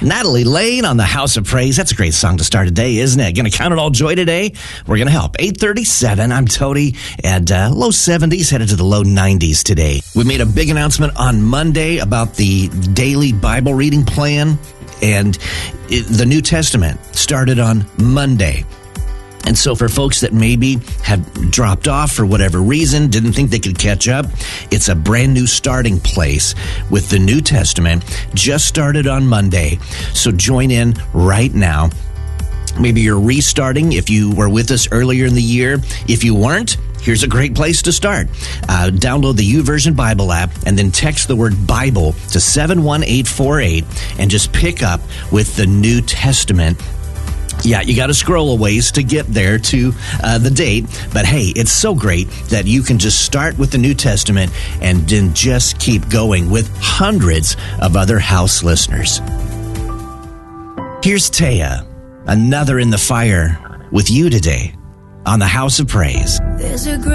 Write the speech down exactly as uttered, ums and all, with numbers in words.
Natalie Lane on the House of Praise. That's a great song to start a day, isn't it? Going to count it all joy today? We're going to help. eight thirty-seven, I'm Tony, and uh, low seventies, headed to the low nineties today. We made a big announcement on Monday about the daily Bible reading plan, and it, the New Testament started on Monday. And so for folks that maybe have dropped off for whatever reason, didn't think they could catch up, it's a brand new starting place with the New Testament. Just started on Monday. So join in right now. Maybe you're restarting if you were with us earlier in the year. If you weren't, here's a great place to start. Uh, download the YouVersion Bible app and then text the word Bible to seven one eight four eight and just pick up with the New Testament. Yeah, you got to scroll a ways to get there to uh, the date. But hey, it's so great that you can just start with the New Testament and then just keep going with hundreds of other house listeners. Here's Taya, another in the fire with you today on the House of Praise. There's a